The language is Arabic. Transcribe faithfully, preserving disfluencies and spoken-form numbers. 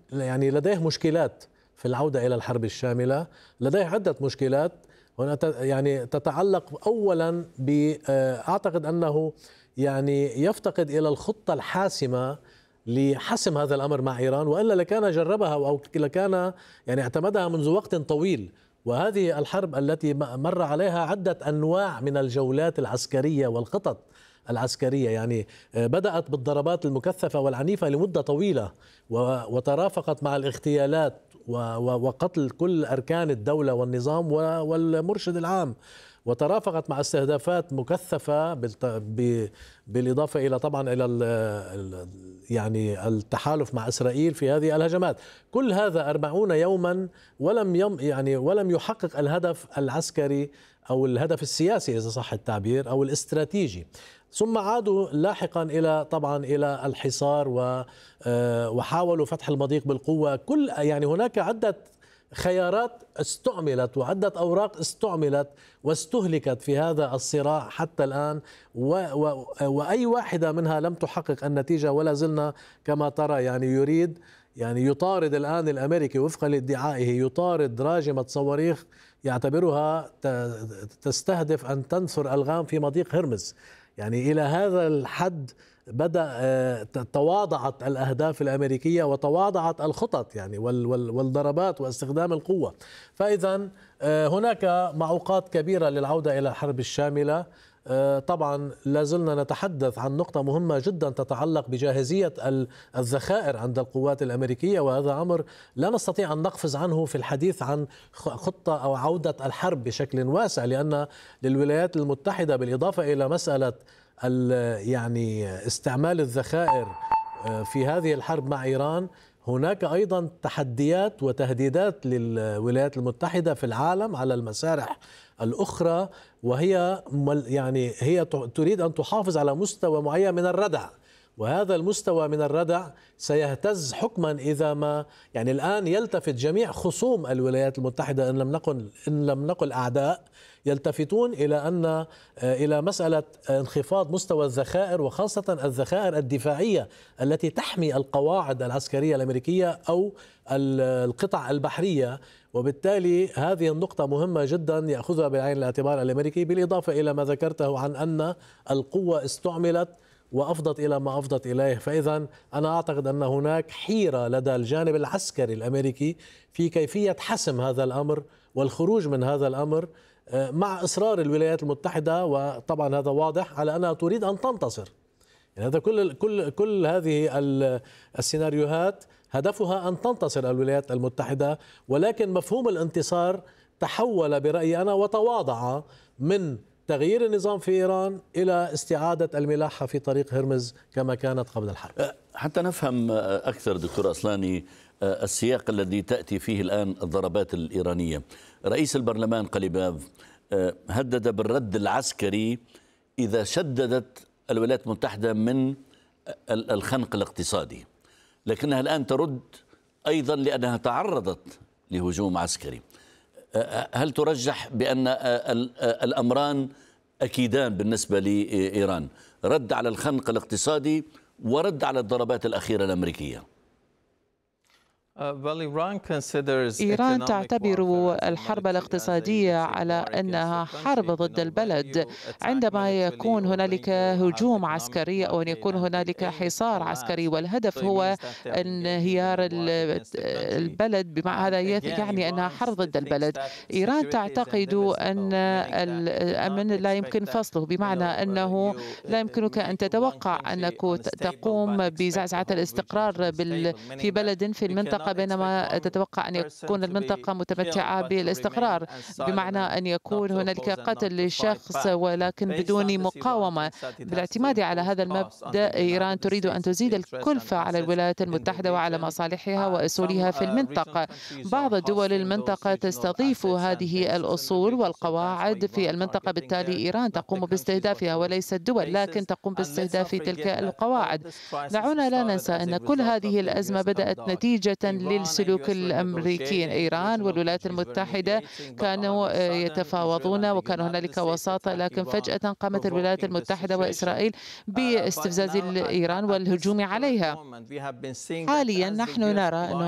يعني لديه مشكلات في العودة إلى الحرب الشاملة، لديه عدة مشكلات هنا يعني تتعلق أولا ب أعتقد أنه يعني يفتقد إلى الخطة الحاسمة لحسم هذا الأمر مع إيران، وإلا لكان جربها أو لكان يعني اعتمدها منذ وقت طويل. وهذه الحرب التي مر عليها عدة أنواع من الجولات العسكرية والخطط العسكرية، يعني بدأت بالضربات المكثفة والعنيفة لمدة طويلة وترافقت مع الاغتيالات وقتل كل أركان الدولة والنظام والمرشد العام، وترافقت مع استهدافات مكثفة بالإضافة إلى طبعا إلى يعني التحالف مع إسرائيل في هذه الهجمات. كل هذا أربعون يوما ولم يم يعني ولم يحقق الهدف العسكري أو الهدف السياسي إذا صح التعبير أو الاستراتيجي. ثم عادوا لاحقا إلى طبعا إلى الحصار وحاولوا فتح المضيق بالقوة. كل يعني هناك عدة خيارات استعملت وعدة أوراق استعملت واستهلكت في هذا الصراع حتى الآن، و و وأي واحدة منها لم تحقق النتيجة، ولا زلنا كما ترى يعني يريد يعني يطارد الآن الأمريكي وفقا لادعائه يطارد راجمة صواريخ يعتبرها تستهدف أن تنثر ألغام في مضيق هرمز. يعني إلى هذا الحد بدأ تواضعت الأهداف الأمريكية وتواضعت الخطط يعني والضربات واستخدام القوة. فإذا هناك معوقات كبيرة للعودة إلى الحرب الشاملة. طبعا لازلنا نتحدث عن نقطة مهمة جدا تتعلق بجاهزية الذخائر عند القوات الأمريكية، وهذا أمر لا نستطيع أن نقفز عنه في الحديث عن خطة أو عودة الحرب بشكل واسع، لأن للولايات المتحدة بالإضافة إلى مسألة يعني استعمال الذخائر في هذه الحرب مع إيران، هناك أيضا تحديات وتهديدات للولايات المتحدة في العالم على المسارح الأخرى، وهي يعني هي تريد أن تحافظ على مستوى معين من الردع، وهذا المستوى من الردع سيهتز حكما إذا ما يعني الآن يلتفت جميع خصوم الولايات المتحدة إن لم نقل إن لم نقل أعداء يلتفتون إلى أن إلى مسألة انخفاض مستوى الذخائر، وخاصة الذخائر الدفاعية التي تحمي القواعد العسكرية الأمريكية أو القطع البحرية. وبالتالي هذه النقطة مهمة جدا يأخذها بعين الاعتبار الأمريكي، بالإضافة إلى ما ذكرته عن أن القوة استعملت وأفضت إلى ما أفضت إليه. فإذا أنا أعتقد أن هناك حيرة لدى الجانب العسكري الأمريكي في كيفية حسم هذا الأمر والخروج من هذا الأمر، مع إصرار الولايات المتحدة، وطبعا هذا واضح على أنها تريد أن تنتصر. يعني هذا كل كل كل هذه السيناريوهات هدفها أن تنتصر الولايات المتحدة، ولكن مفهوم الانتصار تحول برأيي أنا وتواضع من تغيير النظام في إيران إلى استعادة الملاحة في طريق هرمز كما كانت قبل الحرب. حتى نفهم أكثر دكتور أصلاني السياق الذي تأتي فيه الآن الضربات الإيرانية، رئيس البرلمان قليباف هدد بالرد العسكري إذا شددت الولايات المتحدة من الخنق الاقتصادي، لكنها الآن ترد أيضا لأنها تعرضت لهجوم عسكري. هل ترجح بأن الأمران أكيدان بالنسبة لإيران، رد على الخنق الاقتصادي ورد على الضربات الأخيرة الأمريكية؟ إيران تعتبر الحرب الاقتصادية على أنها حرب ضد البلد. عندما يكون هنالك هجوم عسكري أو أن يكون هنالك حصار عسكري والهدف هو انهيار البلد، بمعنى هذا يعني أنها حرب ضد البلد. إيران تعتقد أن الأمن لا يمكن فصله، بمعنى أنه لا يمكنك أن تتوقع أنك تقوم بزعزعة الاستقرار في بلد في المنطقة بينما تتوقع أن يكون المنطقة متمتعة بالاستقرار، بمعنى أن يكون هنالك قتل للشخص ولكن بدون مقاومة. بالاعتماد على هذا المبدأ إيران تريد أن تزيد الكلفة على الولايات المتحدة وعلى مصالحها وأصولها في المنطقة. بعض دول المنطقة تستضيف هذه الأصول والقواعد في المنطقة، بالتالي إيران تقوم باستهدافها وليس الدول، لكن تقوم باستهداف تلك القواعد. دعونا لا ننسى أن كل هذه الأزمة بدأت نتيجة للسلوك الأمريكي. إيران والولايات المتحدة كانوا يتفاوضون وكان هنالك وساطة، لكن فجأة قامت الولايات المتحدة وإسرائيل باستفزاز إيران والهجوم عليها. حاليا نحن نرى أنه